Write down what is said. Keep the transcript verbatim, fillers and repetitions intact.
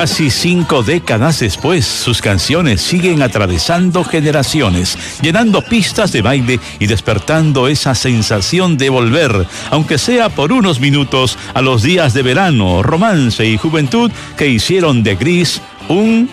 Casi cinco décadas después, sus canciones siguen atravesando generaciones, llenando pistas de baile y despertando esa sensación de volver, aunque sea por unos minutos, a los días de verano, romance y juventud que hicieron de Gris un